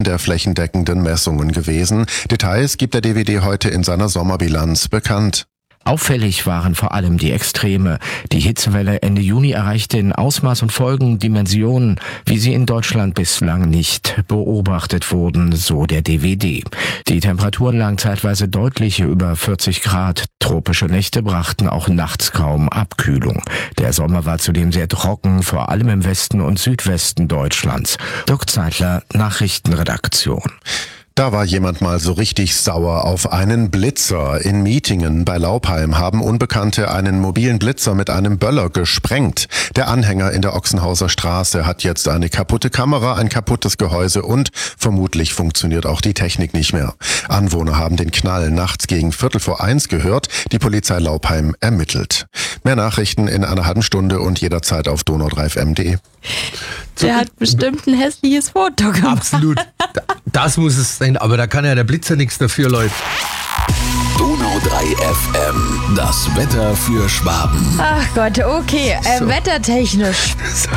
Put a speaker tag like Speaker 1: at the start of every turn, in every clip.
Speaker 1: der flächendeckenden Messungen gewesen. Details gibt der DWD heute in seiner Sommerbilanz bekannt.
Speaker 2: Auffällig waren vor allem die Extreme. Die Hitzewelle Ende Juni erreichte in Ausmaß und Folgen Dimensionen, wie sie in Deutschland bislang nicht beobachtet wurden, so der DWD. Die Temperaturen lagen zeitweise deutlich über 40 Grad. Tropische Nächte brachten auch nachts kaum Abkühlung. Der Sommer war zudem sehr trocken, vor allem im Westen und Südwesten Deutschlands. Dirk Zeitler, Nachrichtenredaktion.
Speaker 1: Da war jemand mal so richtig sauer auf einen Blitzer. In Mietingen bei Laupheim haben Unbekannte einen mobilen Blitzer mit einem Böller gesprengt. Der Anhänger in der Ochsenhauser Straße hat jetzt eine kaputte Kamera, ein kaputtes Gehäuse und vermutlich funktioniert auch die Technik nicht mehr. Anwohner haben den Knall nachts gegen 1:45 gehört. Die Polizei Laupheim ermittelt. Mehr Nachrichten in einer halben Stunde und jederzeit auf donau3fm.de.
Speaker 3: Der hat bestimmt ein hässliches Foto gemacht.
Speaker 4: Absolut. Das muss es sein, aber da kann ja der Blitzer nichts dafür, Leute.
Speaker 5: Donau3fm, das Wetter für Schwaben.
Speaker 3: Ach Gott, okay. Wettertechnisch.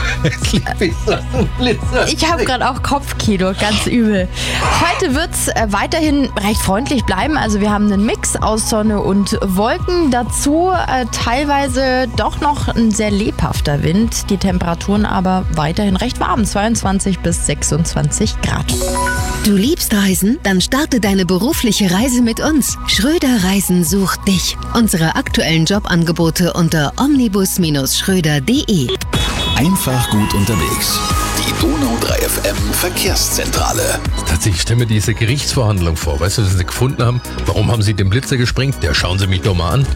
Speaker 3: Ich habe gerade auch Kopfkino, ganz übel. Heute wird es weiterhin recht freundlich bleiben. Also wir haben einen Mix aus Sonne und Wolken. Dazu teilweise doch noch ein sehr lebhafter Wind. Die Temperaturen aber weiterhin recht warm, 22 bis 26 Grad.
Speaker 6: Du liebst Reisen? Dann starte deine berufliche Reise mit uns. Schröder Reisen sucht dich. Unsere aktuellen Jobangebote unter omnibus-schröder.de.
Speaker 5: Einfach gut unterwegs. Die Donau3fm Verkehrszentrale.
Speaker 4: Tatsächlich, stelle mir diese Gerichtsverhandlung vor. Weißt du, was sie gefunden haben? Warum haben sie den Blitzer gesprengt? Ja, schauen Sie mich doch mal an.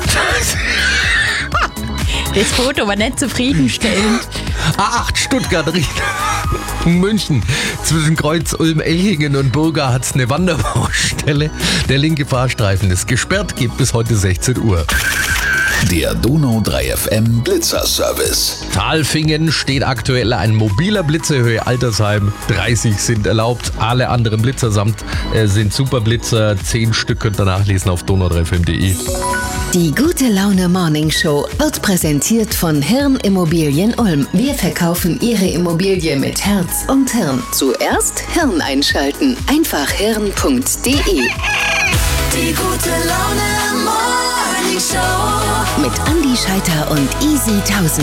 Speaker 3: Das Foto war nicht zufriedenstellend.
Speaker 4: A8 Stuttgart, München. Zwischen Kreuz Ulm-Elchingen und Burga hat es eine Wanderbaustelle. Der linke Fahrstreifen ist gesperrt, geht bis heute 16 Uhr.
Speaker 5: Der Donau3fm Blitzerservice.
Speaker 4: Talfingen steht aktuell ein mobiler Blitzer, Höhe Altersheim. 30 sind erlaubt. Alle anderen Blitzer sind Superblitzer. 10 Stück könnt ihr nachlesen auf donau3fm.de.
Speaker 6: Die gute Laune Morning Show wird präsentiert von Hirn Immobilien Ulm. Wir verkaufen Ihre Immobilie mit Herz und Hirn. Zuerst Hirn einschalten. Einfach hirn.de.
Speaker 7: Die gute Laune Morning Show
Speaker 6: Mit Andi Scheiter und Easy 1000.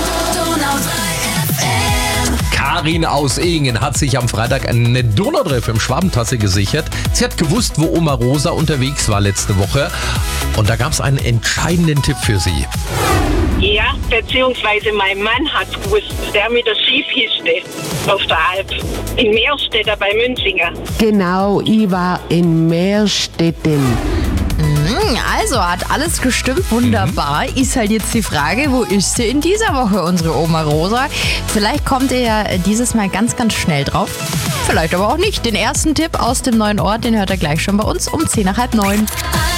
Speaker 7: Donau3fm.
Speaker 4: Karin aus Ehingen hat sich am Freitag eine Donau3fm Schwabentasse gesichert. Sie hat gewusst, wo Oma Rosa unterwegs war letzte Woche. Und da gab es einen entscheidenden Tipp für sie.
Speaker 8: Ja, beziehungsweise mein Mann hat gewusst, der mit der Skipiste auf der Alp. In Meerstedt bei Münzinger.
Speaker 9: Genau, ich war in Meerstetten.
Speaker 3: Also hat alles gestimmt, wunderbar. Ist halt jetzt die Frage, wo ist sie in dieser Woche, unsere Oma Rosa? Vielleicht kommt ihr ja dieses Mal ganz, ganz schnell drauf. Vielleicht aber auch nicht. Den ersten Tipp aus dem neuen Ort, den hört ihr gleich schon bei uns um 8:50.